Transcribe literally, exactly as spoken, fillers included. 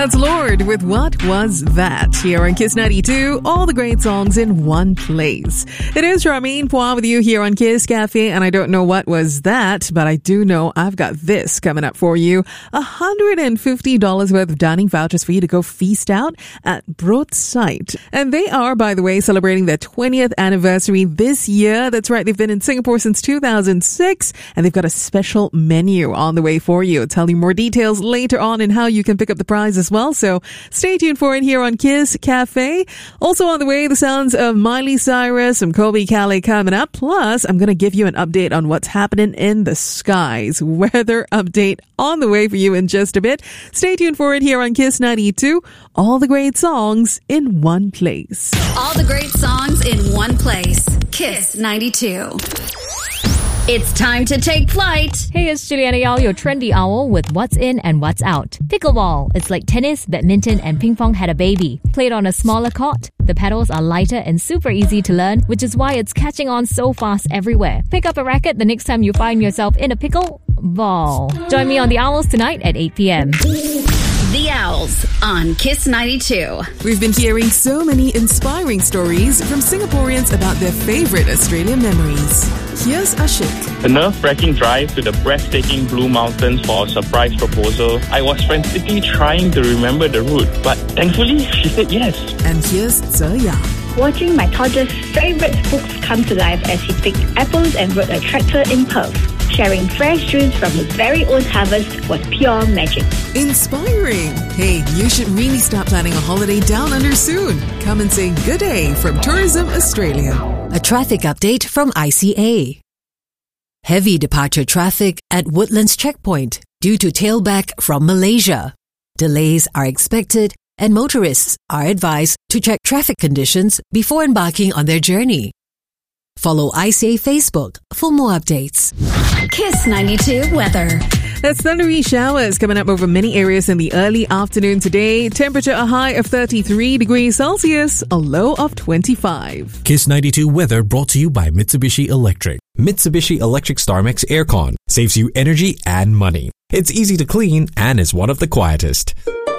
That's Lord with What Was That? Here on Kiss ninety-two, all the great songs in one place. It is Ramin Pua with you here on Kiss Cafe, and I don't know what was that, but I do know I've got this coming up for you. one hundred fifty dollars worth of dining vouchers for you to go feast out at Broadside. And they are, by the way, celebrating their twentieth anniversary this year. That's right, they've been in Singapore since two thousand six, and they've got a special menu on the way for you. I'll tell you more details later on and how you can pick up the prize as well. So stay tuned for it here on Kiss Cafe. Also on the way, the sounds of Miley Cyrus and Colbie Caillat coming up. Plus, I'm going to give you an update on what's happening in the skies. Weather update on the way for you in just a bit. Stay tuned for it here on Kiss ninety-two. All the great songs in one place. All the great songs in one place. Kiss ninety-two. It's time to take flight. Hey, it's Juliana Yao, your trendy owl with what's in and what's out. Pickleball. It's like tennis, badminton, and ping pong had a baby. Played on a smaller court. The paddles are lighter and super easy to learn, which is why it's catching on so fast everywhere. Pick up a racket the next time you find yourself in a pickle ball. Join me on the Owls tonight at eight p.m. The Owls on Kiss ninety-two. We've been hearing so many inspiring stories from Singaporeans about their favorite Australian memories. Here's Ashik. The nerve-wracking drive to the breathtaking Blue Mountains for a surprise proposal. I was frantically trying to remember the route, but thankfully she said yes. And here's Zhe. Watching my toddler's favourite books come to life as he picked apples and rode a tractor in Perth. Sharing fresh juice from his very own harvest was pure magic. Inspiring. Hey, you should really start planning a holiday down under soon. Come and say good day from Tourism Australia. A traffic update from I C A. Heavy departure traffic at Woodlands Checkpoint due to tailback from Malaysia. Delays are expected and motorists are advised to check traffic conditions before embarking on their journey. Follow I C A Facebook for more updates. Kiss ninety-two weather. There's thundery showers coming up over many areas in the early afternoon today. Temperature a high of thirty-three degrees Celsius, a low of twenty-five. Kiss ninety-two weather brought to you by Mitsubishi Electric. Mitsubishi Electric StarMax Aircon saves you energy and money. It's easy to clean and is one of the quietest.